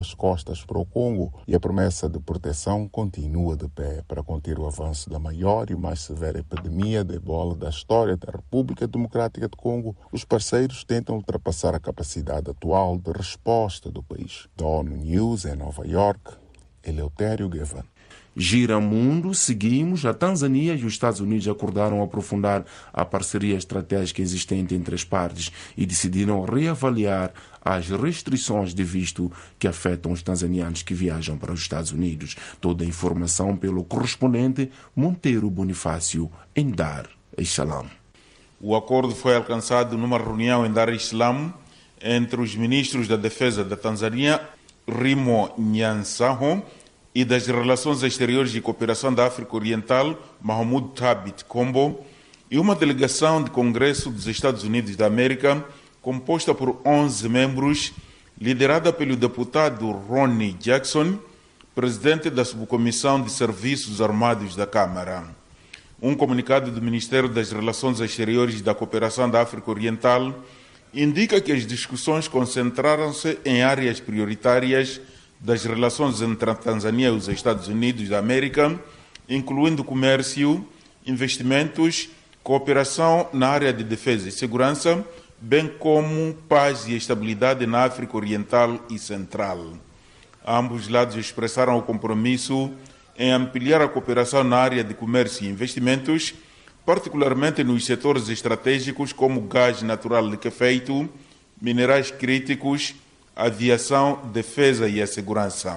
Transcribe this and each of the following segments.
as costas para o Congo e a promessa de proteção continua de pé para conter o avanço da maior e mais severa epidemia de ebola da história da República Democrática do Congo. Os parceiros tentam ultrapassar a capacidade atual de resposta do país. Da ONU News em Nova York, Eleutério Gavan. Gira Mundo, seguimos. A Tanzânia e os Estados Unidos acordaram aprofundar a parceria estratégica existente entre as partes e decidiram reavaliar as restrições de visto que afetam os tanzanianos que viajam para os Estados Unidos. Toda a informação pelo correspondente Monteiro Bonifácio em Dar es Salaam. O acordo foi alcançado numa reunião em Dar es Salaam entre os ministros da Defesa da Tanzânia, Rimo Nyansaho, e das Relações Exteriores e Cooperação da África Oriental, Mahmoud Thabit Kombo, e uma delegação de Congresso dos Estados Unidos da América, composta por 11 membros, liderada pelo deputado Ronnie Jackson, presidente da Subcomissão de Serviços Armados da Câmara. Um comunicado do Ministério das Relações Exteriores e da Cooperação da África Oriental indica que as discussões concentraram-se em áreas prioritárias das relações entre a Tanzânia e os Estados Unidos da América, incluindo comércio, investimentos, cooperação na área de defesa e segurança, bem como paz e estabilidade na África Oriental e Central. Ambos lados expressaram o compromisso em ampliar a cooperação na área de comércio e investimentos, particularmente nos setores estratégicos como gás natural liquefeito, minerais críticos, aviação, defesa e a segurança.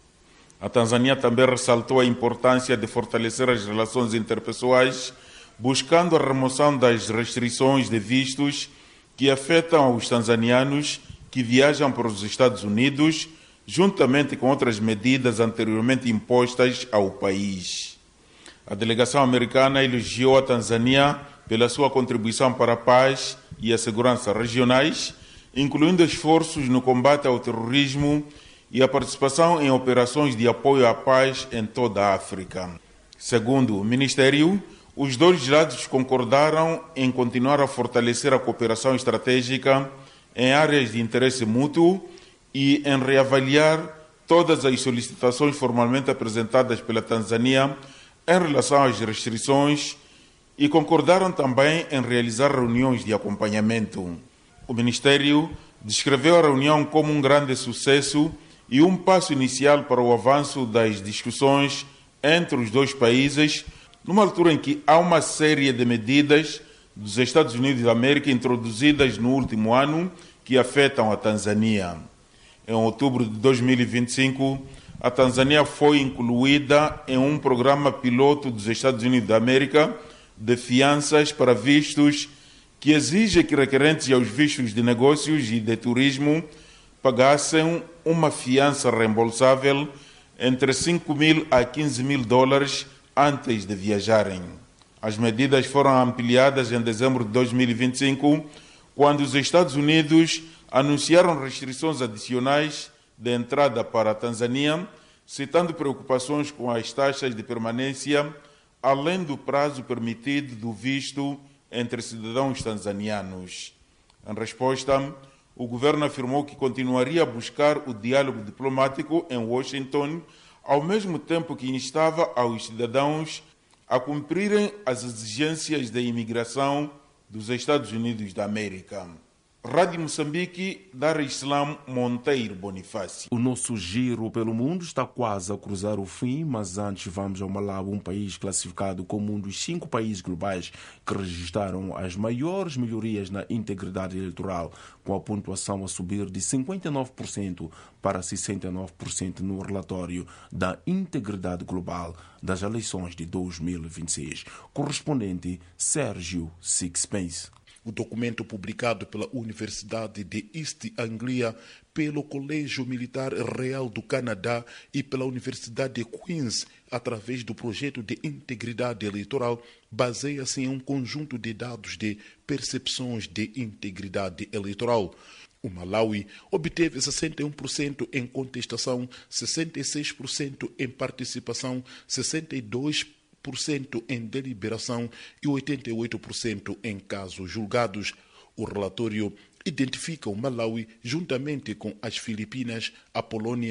A Tanzânia também ressaltou a importância de fortalecer as relações interpessoais, buscando a remoção das restrições de vistos que afetam os tanzanianos que viajam para os Estados Unidos, juntamente com outras medidas anteriormente impostas ao país. A delegação americana elogiou a Tanzânia pela sua contribuição para a paz e a segurança regionais, incluindo esforços no combate ao terrorismo e a participação em operações de apoio à paz em toda a África. Segundo o Ministério, os dois lados concordaram em continuar a fortalecer a cooperação estratégica em áreas de interesse mútuo e em reavaliar todas as solicitações formalmente apresentadas pela Tanzânia em relação às restrições e concordaram também em realizar reuniões de acompanhamento. O Ministério descreveu a reunião como um grande sucesso e um passo inicial para o avanço das discussões entre os dois países, numa altura em que há uma série de medidas dos Estados Unidos da América introduzidas no último ano que afetam a Tanzânia. Em outubro de 2025, a Tanzânia foi incluída em um programa piloto dos Estados Unidos da América de fianças para vistos que exige que requerentes aos vistos de negócios e de turismo pagassem uma fiança reembolsável entre 5 mil a 15 mil dólares antes de viajarem. As medidas foram ampliadas em dezembro de 2025, quando os Estados Unidos anunciaram restrições adicionais de entrada para a Tanzânia, citando preocupações com as taxas de permanência, além do prazo permitido do visto entre cidadãos tanzanianos. Em resposta, o governo afirmou que continuaria a buscar o diálogo diplomático em Washington, ao mesmo tempo que instava aos cidadãos a cumprirem as exigências da imigração dos Estados Unidos da América. Rádio Moçambique, Dar es Salaam, Monteiro Bonifácio. O nosso giro pelo mundo está quase a cruzar o fim, mas antes vamos ao Malawi, um país classificado como um dos 5 países globais que registraram as maiores melhorias na integridade eleitoral, com a pontuação a subir de 59% para 69% no relatório da integridade global das eleições de 2026. Correspondente Sérgio Sixpence. O documento publicado pela Universidade de East Anglia, pelo Colégio Militar Real do Canadá e pela Universidade de Queen's, através do projeto de integridade eleitoral, baseia-se em um conjunto de dados de percepções de integridade eleitoral. O Malawi obteve 61% em contestação, 66% em participação, 62% em deliberação e 88% em casos julgados. O relatório identifica o Malawi, juntamente com as Filipinas, a Polônia,